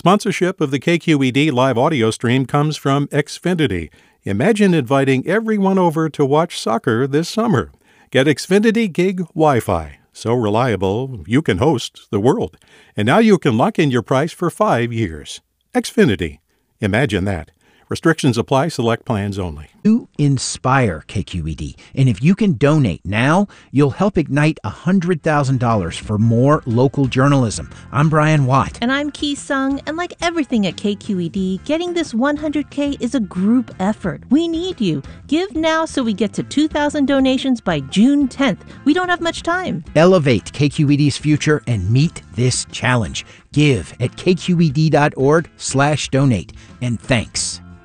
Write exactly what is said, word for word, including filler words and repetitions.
Sponsorship of the K Q E D live audio stream comes from Xfinity. Imagine inviting everyone over to watch soccer this summer. Get Xfinity Gig Wi-Fi. So reliable, you can host the world. And now you can lock in your price for five years. Xfinity. Imagine that. Restrictions apply. Select plans only. You inspire K Q E D. And if you can donate now, you'll help ignite one hundred thousand dollars for more local journalism. I'm Brian Watt. And I'm Ki Sung. And like everything at K Q E D, getting this one hundred K is a group effort. We need you. Give now so we get to two thousand donations by June tenth. We don't have much time. Elevate K Q E D's future and meet this challenge. Give at kqed.org slash donate. And thanks.